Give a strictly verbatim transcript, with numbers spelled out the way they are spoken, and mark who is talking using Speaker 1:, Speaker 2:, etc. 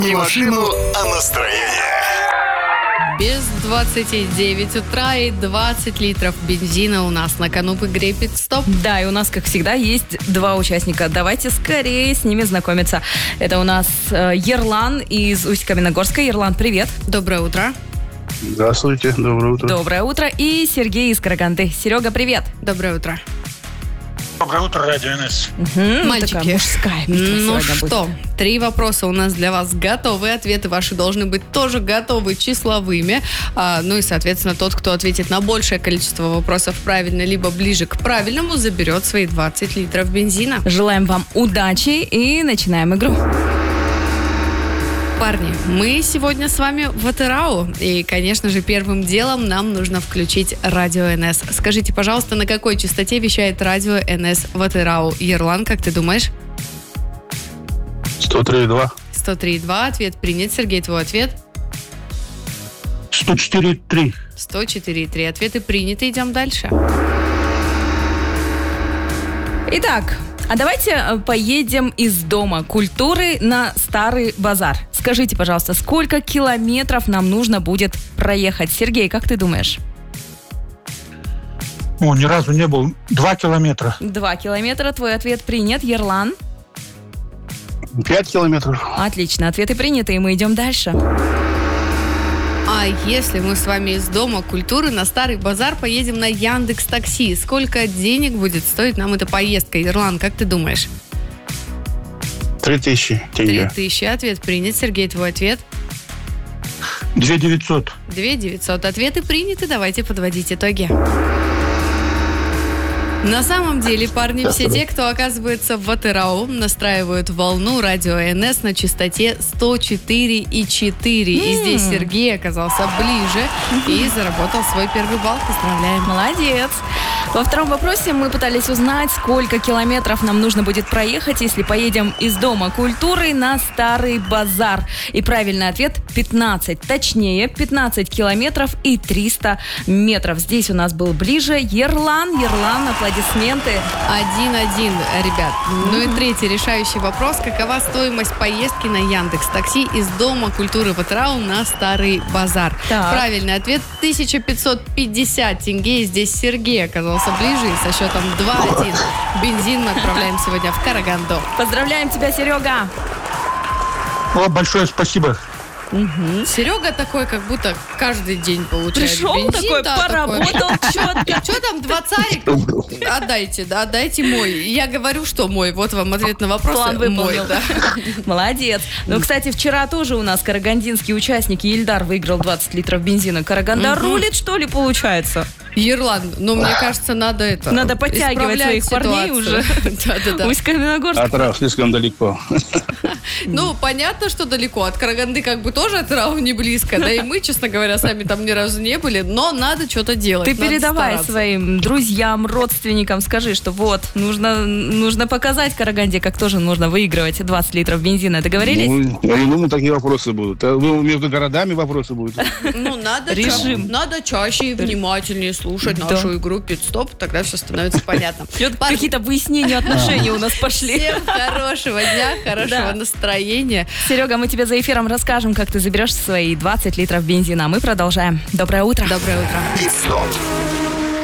Speaker 1: Не машину, а настроение.
Speaker 2: Без двадцати девяти утра и двадцать литров бензина у нас на кону в игре «Пит-стоп».
Speaker 3: Да, и у нас, как всегда, есть два участника. Давайте скорее с ними знакомиться. Это у нас э, Ерлан из Усть-Каменогорска. Ерлан, привет.
Speaker 2: Доброе утро.
Speaker 4: Здравствуйте, доброе утро.
Speaker 3: Доброе утро. И Сергей из Караганды. Серега, привет.
Speaker 2: Доброе утро.
Speaker 5: Доброе утро, Радио эн эс.
Speaker 3: Угу,
Speaker 2: Мальчики,
Speaker 3: такая мужская битва
Speaker 2: ну
Speaker 3: сегодня
Speaker 2: что,
Speaker 3: будет.
Speaker 2: три вопроса у нас для вас готовы. Ответы ваши должны быть тоже готовы числовыми. А, ну и, соответственно, тот, кто ответит на большее количество вопросов правильно, либо ближе к правильному, заберет свои двадцать литров бензина.
Speaker 3: Желаем вам удачи и начинаем игру.
Speaker 2: Парни, мы сегодня с вами в Атырау. И, конечно же, первым делом нам нужно включить радио эн эс. Скажите, пожалуйста, на какой частоте вещает радио эн эс в Атырау? Ерлан, как ты думаешь?
Speaker 4: сто три и два.
Speaker 2: сто три и два. Ответ принят. Сергей, твой ответ?
Speaker 5: сто четыре и три.
Speaker 2: сто четыре и три. Ответы приняты. Идем дальше.
Speaker 3: Итак, а давайте поедем из Дома культуры на Старый базар. Скажите, пожалуйста, сколько километров нам нужно будет проехать? Сергей, как ты думаешь?
Speaker 5: О, ни разу не был. Два километра.
Speaker 3: Два километра. Твой ответ принят. Ерлан?
Speaker 4: Пять километров.
Speaker 3: Отлично. Ответы приняты, и мы идем дальше.
Speaker 2: А если мы с вами из Дома культуры на Старый базар поедем на Яндекс.Такси, сколько денег будет стоить нам эта поездка? Ерлан, как ты думаешь?
Speaker 4: Три тысячи
Speaker 2: Три
Speaker 4: тенге.
Speaker 2: тысячи. Ответ принят. Сергей, твой ответ?
Speaker 5: Две девятьсот.
Speaker 2: Две девятьсот. Ответы приняты. Давайте подводить итоги. На самом деле, парни, все те, кто оказывается в Атырау, настраивают волну радио эн эс на частоте сто четыре и четыре. И здесь Сергей оказался ближе и заработал свой первый балл. Поздравляем.
Speaker 3: Молодец. Во втором вопросе мы пытались узнать, сколько километров нам нужно будет проехать, если поедем из Дома культуры на Старый базар. И правильный ответ пятнадцать. Точнее, пятнадцать километров и триста метров. Здесь у нас был ближе Ерлан. Ерлан, аплодисменты.
Speaker 2: Один-один, ребят. Ну и третий решающий вопрос. Какова стоимость поездки на Яндекс.Такси из Дома культуры в Атырау на Старый базар?
Speaker 3: Так.
Speaker 2: Правильный ответ тысяча пятьсот пятьдесят тенге. И здесь Сергей оказался ближе и со счетом два-один. Бензин мы отправляем сегодня в Караганду.
Speaker 3: Поздравляем тебя, Серега.
Speaker 5: О, большое спасибо.
Speaker 3: Угу.
Speaker 2: Серега такой, как будто каждый день получает
Speaker 3: Пришел
Speaker 2: бензин.
Speaker 3: такой,
Speaker 2: да,
Speaker 3: поработал, четко.
Speaker 2: Что там, двадцарик? Отдайте, да, отдайте мой. Я говорю, что мой. Вот вам ответ на вопрос.
Speaker 3: План
Speaker 2: Мой,
Speaker 3: выполнил.
Speaker 2: да.
Speaker 3: Молодец. Ну, кстати, вчера тоже у нас карагандинский участник Ильдар выиграл двадцать литров бензина. Караганда
Speaker 2: Мгм.
Speaker 3: рулит, что ли, получается?
Speaker 2: Ерлан, ну, мне кажется, надо это...
Speaker 3: Надо подтягивать
Speaker 2: исправлять
Speaker 3: своих парней уже.
Speaker 2: Да-да-да.
Speaker 3: Усть-Каменогорск.
Speaker 4: Атырау слишком далеко.
Speaker 2: Ну, понятно, что далеко. От Караганды как бы тоже Атырау не близко. Да и мы, честно говоря, сами там ни разу не были. Но надо что-то делать.
Speaker 3: Ты
Speaker 2: надо
Speaker 3: передавай
Speaker 2: стараться.
Speaker 3: своим друзьям, родственникам, скажи, что вот, нужно, нужно показать Караганде, как тоже нужно выигрывать двадцать литров бензина. Договорились?
Speaker 4: Ну, я не думаю, такие вопросы будут. А вы между городами вопросы будут.
Speaker 2: Ну, надо,
Speaker 3: Режим.
Speaker 2: ча- надо чаще и внимательнее слушать
Speaker 3: Да.
Speaker 2: нашу игру «Пит-стоп», тогда все становится понятно.
Speaker 3: Чё-то
Speaker 2: Парни,
Speaker 3: какие-то выяснения отношений у нас пошли.
Speaker 2: всем хорошего дня, хорошего
Speaker 3: Да.
Speaker 2: настроения.
Speaker 3: Серега, мы тебе за эфиром расскажем, как ты заберешь свои двадцать литров бензина. Мы продолжаем. Доброе утро.
Speaker 2: Доброе утро.
Speaker 1: Пит-стоп.